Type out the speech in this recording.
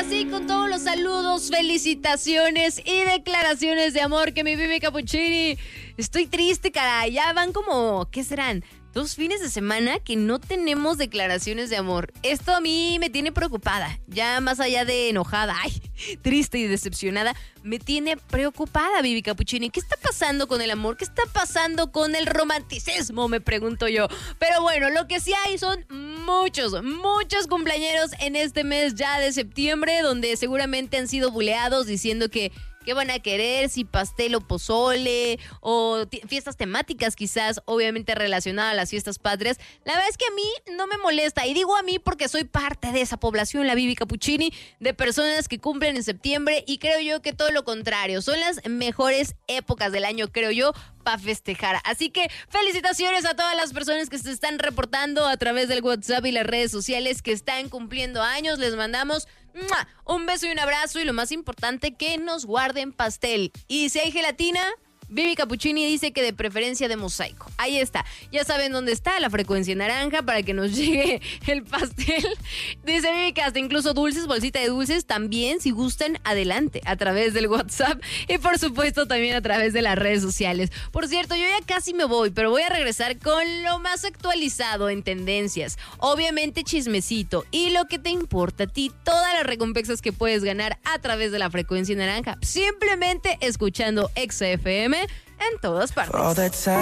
sí, con todos los saludos, felicitaciones y declaraciones de amor que mi Vivi Cappuccini. Estoy triste, caray. Ya van como, ¿qué serán? 2 fines de semana que no tenemos declaraciones de amor. Esto a mí me tiene preocupada. Ya más allá de enojada, triste y decepcionada, me tiene preocupada, Vivi Cappuccini. ¿Qué está pasando con el amor? ¿Qué está pasando con el romanticismo? Me pregunto yo. Pero bueno, lo que sí hay son muchos cumpleañeros en este mes ya de septiembre, donde seguramente han sido buleados diciendo que ¿qué van a querer? Si pastel o pozole o fiestas temáticas quizás, obviamente relacionadas a las fiestas patrias. La verdad es que a mí no me molesta, y digo a mí porque soy parte de esa población, la Vivi Cappuccini, de personas que cumplen en septiembre, y creo yo que todo lo contrario, son las mejores épocas del año, creo yo, para festejar. Así que felicitaciones a todas las personas que se están reportando a través del WhatsApp y las redes sociales que están cumpliendo años. Les mandamos un beso y un abrazo, y lo más importante, que nos guarden pastel. Y si hay gelatina, Vivi Cappuccini dice que de preferencia de mosaico. Ahí está. Ya saben dónde está la frecuencia naranja para que nos llegue el pastel. Dice Vivi que hasta incluso dulces, bolsita de dulces, también, si gustan, adelante, a través del WhatsApp y por supuesto también a través de las redes sociales. Por cierto, yo ya casi me voy, pero voy a regresar con lo más actualizado en tendencias. Obviamente chismecito y lo que te importa a ti, todas las recompensas que puedes ganar a través de la frecuencia naranja, simplemente escuchando Exa FM en todas partes.